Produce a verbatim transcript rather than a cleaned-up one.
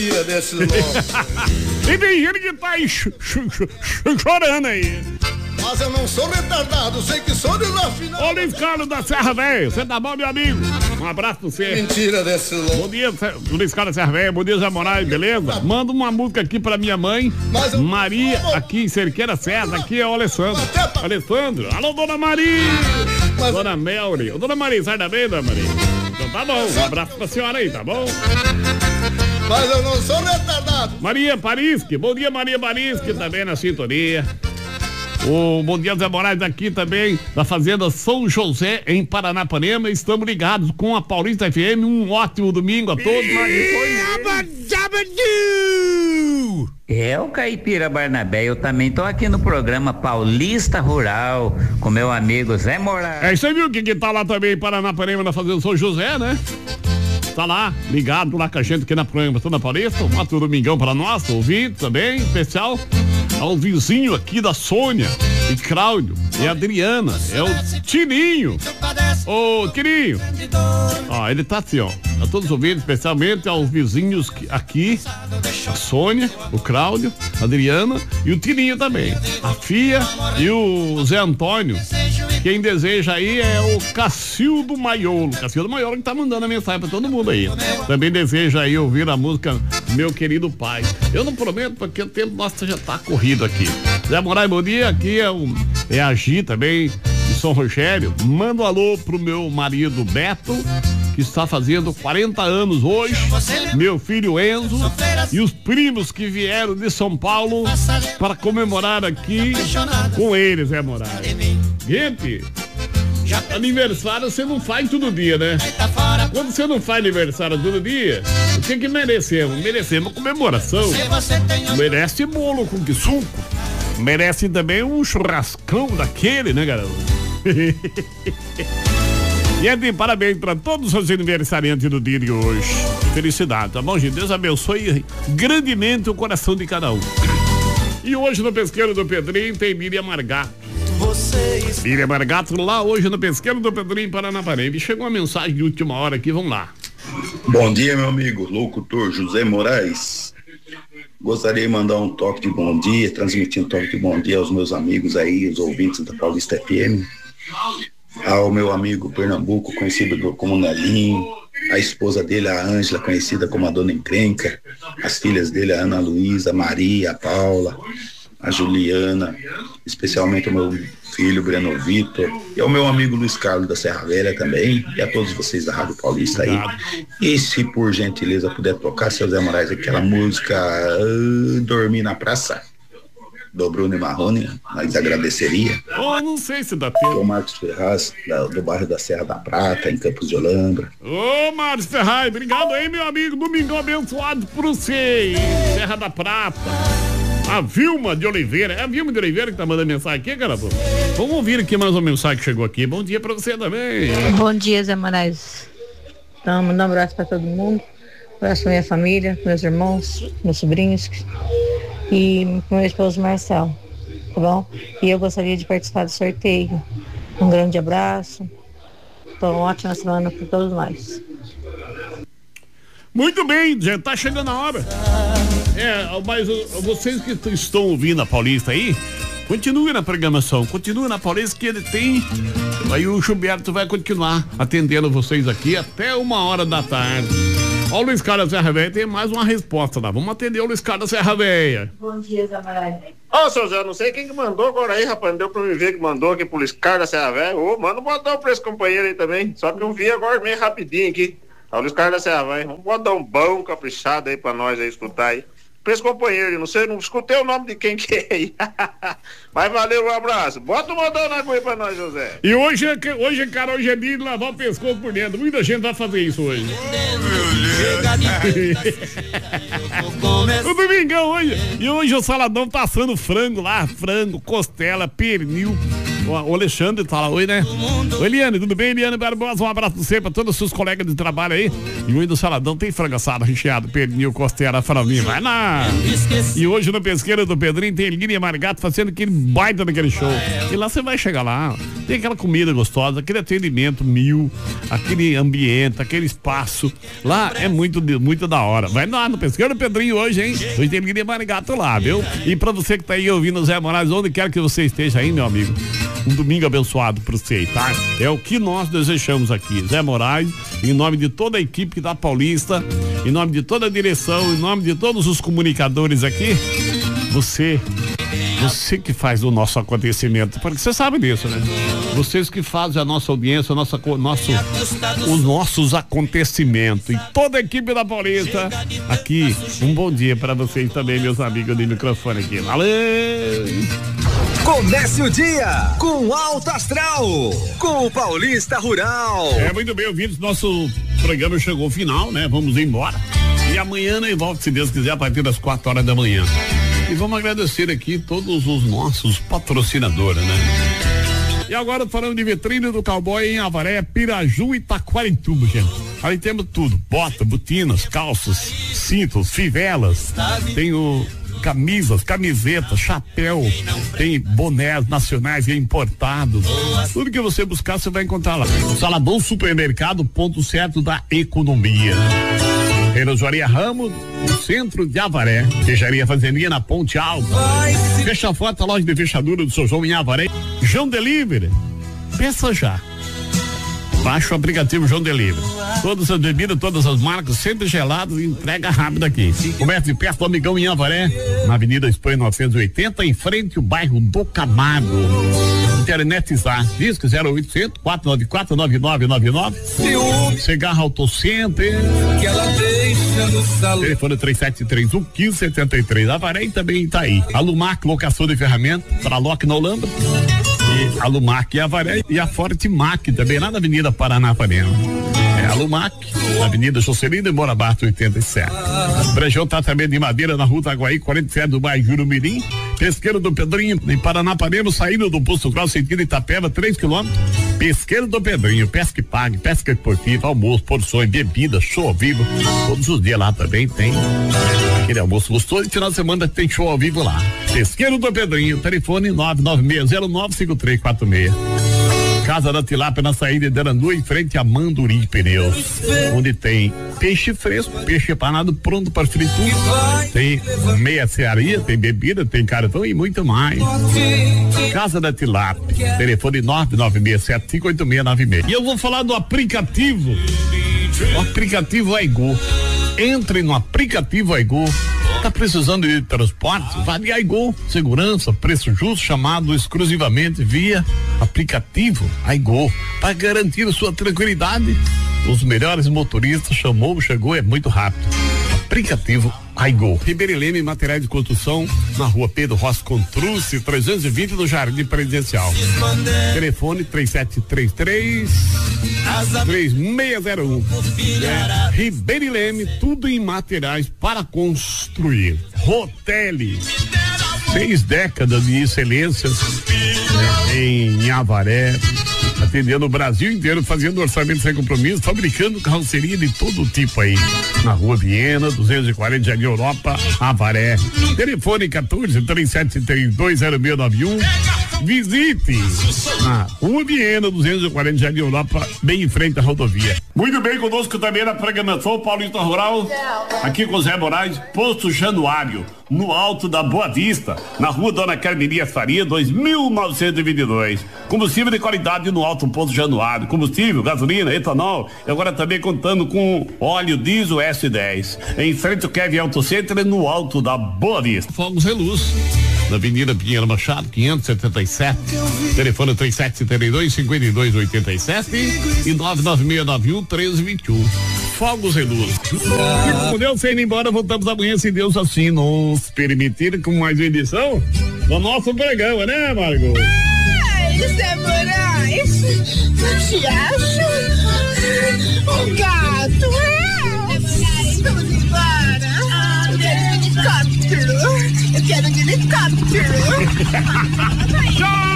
E tem gente que tá aí ch ch ch chorando aí. Mas eu não sou retardado, sei que sou desafinado. Ô Luiz Carlos da Serra Velha, você tá bom, meu amigo? Um abraço pra você. Mentira desse louco. Bom dia, Luiz Carlos da Serra Velha, bom dia, Zé Moraes, beleza? Manda uma música aqui pra minha mãe, Maria, aqui em Cerqueira César, aqui é o Alessandro. Alessandro, alô, dona Maria. Dona Melri, ô, dona Maria, sai da bem, dona Maria. Então tá bom, um abraço pra senhora aí, tá bom? Mas eu não sou retardado. Maria Parisque, bom dia, Maria Parisque, também na sintonia. O Bom Dia Zé Moraes aqui também, da Fazenda São José, em Paranapanema. Estamos ligados com a Paulista F M. Um ótimo domingo a todos. É o Caipira Barnabé, eu também tô aqui no programa Paulista Rural, com meu amigo Zé Moraes. É, você viu que, que tá lá também em Paranapanema, na Fazenda São José, né? Tá lá, ligado lá com a gente aqui na programação da Paulista. Um ótimo domingão para nós, ouvinte também, especial ao vizinho aqui da Sônia e Cláudio e Adriana, é o Tininho. Ô, Tininho. Ó, ele tá assim, ó. A todos os ouvintes, especialmente aos vizinhos aqui, a Sônia, o Cláudio, a Adriana e o Tininho também. A Fia e o Zé Antônio. Quem deseja aí é o Cacildo Maiolo. Cacildo Maiolo que tá mandando a mensagem pra todo mundo aí. Também deseja aí ouvir a música Meu Querido Pai. Eu não prometo porque o tempo nosso já tá corrido aqui. Zé Moraes, bom dia. Aqui é, o, é a Gi também, de São Rogério. Manda um alô pro meu marido Beto, que está fazendo quarenta anos hoje, meu filho Enzo e os primos que vieram de São Paulo para comemorar aqui com eles, Zé Moraes. Gente, aniversário você não faz todo dia, né? Quando você não faz aniversário todo dia, o que que merecemos? Merecemos comemoração. Merece bolo com que suco. Merece também um churrascão daquele, né, garoto? Gente, parabéns para todos os aniversariantes do dia de hoje. Felicidade, tá bom, gente? Deus abençoe grandemente o coração de cada um. E hoje no Pesqueiro do Pedrinho tem Miriam Margato. Miriam Margato lá hoje no Pesqueiro do Pedrinho, Paranapanema. Chegou uma mensagem de última hora aqui, vamos lá. Bom dia, meu amigo, locutor José Moraes. Gostaria de mandar um toque de bom dia, transmitir um toque de bom dia aos meus amigos aí, os ouvintes da Paulista F M. Ao meu amigo Pernambuco, conhecido como Nelinho, a esposa dele, a Ângela, conhecida como a Dona Encrenca, as filhas dele, a Ana Luísa, a Maria, a Paula, a Juliana, especialmente o meu filho Breno Vitor, e ao meu amigo Luiz Carlos da Serra Velha também, e a todos vocês da Rádio Paulista aí. E se por gentileza puder tocar, seu Zé Moraes, aquela música uh, Dormir na Praça, do Bruno e Marrone, nós agradeceria. Oh, não sei se dá tempo. O Marcos Ferraz, da, do bairro da Serra da Prata, em Campos de Olambra. Ô, oh, Marcos Ferraz, obrigado aí, meu amigo. Domingão abençoado por você, Serra da Prata. A Vilma de Oliveira, é a Vilma de Oliveira que tá mandando mensagem aqui, cara? Vamos ouvir aqui mais uma mensagem que chegou aqui. Bom dia pra você também. Bom dia, Zé Moraes. Então, mandar um abraço pra todo mundo. Um abraço pra minha família, meus irmãos, meus sobrinhos e meu esposo Marcelo, tá bom? E eu gostaria de participar do sorteio. Um grande abraço. Então, uma ótima semana para todos nós. Muito bem, já tá chegando a hora. É, mas vocês que estão ouvindo a Paulista aí, continue na programação, continue na Paulista que ele tem. Aí o Gilberto vai continuar atendendo vocês aqui até uma hora da tarde. Ó, o Luiz Carlos Serra Velha tem mais uma resposta lá. Vamos atender o Luiz Carlos Serra Velha. Bom dia, Zé Moraes. Ô, seu Zé, não sei quem que mandou agora aí, rapaz. Não deu pra me ver que mandou aqui pro Luiz Carlos Serra Velha. Ô, manda um botão pra esse companheiro aí também. Só que eu vi agora meio rapidinho aqui. Ó, o Luiz Carlos Serra Velha. Vamos botar um bom caprichado aí pra nós aí escutar aí. Pra esse companheiro, não sei, não escutei o nome de quem que é aí. Mas valeu, um abraço. Bota um modão na agulha pra nós, José. E hoje, hoje cara, hoje é dia de lavar o pescoço por dentro. Muita gente vai fazer isso hoje. O domingão hoje. E hoje o Saladão tá assando frango lá, frango, costela, pernil. O Alexandre tá lá, oi, né? Oi, Eliane, tudo bem, Eliane Barbosa? Um abraço pra você, pra todos os seus colegas de trabalho aí. E hoje do Saladão tem frango assado, recheado, pernil, costela, franguinho, vai lá. E hoje no Pesqueiro do Pedrinho tem Línia Margato fazendo aquele baita daquele show. E lá você vai chegar lá, tem aquela comida gostosa, aquele atendimento mil, aquele ambiente, aquele espaço. Lá é muito, muito da hora. Vai lá no Pesqueiro do Pedrinho hoje, hein? Hoje tem Línia Margato lá, viu? E pra você que tá aí ouvindo o Zé Moraes, onde quer que você esteja aí, meu amigo, um domingo abençoado pra você, tá? É o que nós desejamos aqui. Zé Moraes, em nome de toda a equipe da Paulista, em nome de toda a direção, em nome de todos os comunicadores aqui, você, você que faz o nosso acontecimento, porque você sabe disso, né? Vocês que fazem a nossa audiência, a nossa, nosso, os nossos acontecimentos. E toda a equipe da Paulista, aqui, um bom dia pra vocês também, meus amigos de microfone aqui. Valeu! Comece o dia com Alto Astral, com o Paulista Rural. É, muito bem, ouvintes, nosso programa chegou ao final, né? Vamos embora. E amanhã, né, volta, se Deus quiser, a partir das quatro horas da manhã. E vamos agradecer aqui todos os nossos patrocinadores, né? E agora falando de vitrine do cowboy em Avaré, Piraju e Taquarituba, gente. Ali temos tudo, bota, botinas, calças, cintos, fivelas, tem o camisas, camisetas, chapéu, tem bonés nacionais e importados. Tudo que você buscar, você vai encontrar lá. Saladão Supermercado, ponto certo da economia. Relojoaria Ramos, no centro de Avaré. Fecharia Fazendinha na Ponte Alta. Fecha Forte, a loja de fechadura do seu João em Avaré. João Delivery. Peça já. Baixa o aplicativo João Delivery. Todas as bebidas, todas as marcas, sempre gelados e entrega rápida aqui. Comércio de perto do Amigão em Avaré, na Avenida Espanha novecentos e oitenta, em frente ao bairro do Camargo. Internet Zá, disco zero oitocentos, quatro nove quatro, nove nove nove nove. Cigarra Auto Center. Que ela deixa no salão. Telefone três sete três um, um cinco sete três. Avaré também tá aí. Alumac, locação de ferramenta, para Lock na Holanda. E a Lumac e a Avaré e a Forte Mac também lá na Avenida Paranapanema. É a Lumac, na Avenida Jocelino e Morabato oitenta e sete. Brejão Tratamento de Madeira na Rua Itaguaí, quarenta e sete do bairro Jurumirim. Pesqueiro do Pedrinho, em Paranapanema, saindo do Posto Cross, sentido Itapeva, três quilômetros. Pesqueiro do Pedrinho, pesca e pague, pesca esportiva, almoço, porções, bebida, show ao vivo. Todos os dias lá também tem aquele almoço gostoso e final de semana tem show ao vivo lá. Pesqueiro do Pedrinho, telefone nove nove seis zero nove cinco três quatro seis. Casa da Tilápia na saída de Arandu, em frente a Manduri de Pneus, onde tem peixe fresco, peixe empanado pronto para fritura, tem meia cearia, tem bebida, tem cartão e muito mais. Casa da Tilápia, telefone nove nove seis sete cinco oito seis nove seis. E eu vou falar do aplicativo, o aplicativo Aigo. Entre no aplicativo Aigo. Tá precisando de transporte? Vá de Aigo. Segurança, preço justo, chamado exclusivamente via aplicativo Aigo. Para garantir a sua tranquilidade, os melhores motoristas chamou, chegou, é muito rápido. Aplicativo Aigo. Ribeiro Leme, materiais de construção, na rua Pedro Rossi Contruce, trezentos e vinte do Jardim Presidencial. Telefone três sete três três, três seis zero um. É, Ribeiro Leme, tudo em materiais para construir. Rotelli, seis décadas de excelência, né, em Avaré, atendendo o Brasil inteiro, fazendo orçamento sem compromisso, fabricando carroceria de todo tipo aí. Na Rua Viena, duzentos e quarenta, Jardim Europa, Avaré. Telefone quatorze, três sete três dois, zero seis nove um. Visite na Rua Viena, duzentos e quarenta, Jardim Europa, bem em frente à rodovia. Muito bem, conosco também na programação Paulista Rural, aqui com Zé Moraes, Posto Januário, no alto da Boa Vista, na Rua Dona Carmelias Faria, dois mil novecentos e vinte e dois. Combustível de qualidade no alto Posto Januário, combustível, gasolina, etanol, e agora também contando com óleo diesel S dez. Em frente ao Kevin Auto Center, no alto da Boa Vista. Fogos Reluz, na Avenida Pinheiro Machado, quinhentos e setenta e sete. Telefone três sete três dois, cinco dois oito sete e nove nove seis nove um, três dois um. Fogos Reluz. E como Deus foi indo embora, voltamos amanhã, se Deus assim nos permitir, com mais uma edição do nosso programa, né, Margot? Ai, Zé Moraes, não te acho um gato, é? Vamos embora. Eu quero um helicóptero. Eu quero um helicóptero. Tchau!